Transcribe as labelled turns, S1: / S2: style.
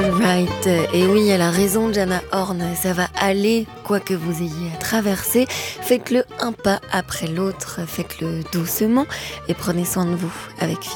S1: Alright, et oui, elle a raison, Jana Horn, ça va aller, quoi que vous ayez à traverser. Faites-le un pas après l'autre, faites-le doucement et prenez soin de vous avec